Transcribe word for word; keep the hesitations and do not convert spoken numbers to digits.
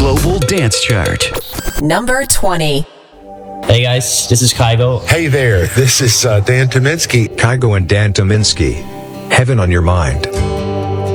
Global Dance Chart. Number twenty. Hey guys, this is Kygo. Hey there, this is uh, Dan Tominski. Kygo and Dan Tominski. Heaven on Your Mind.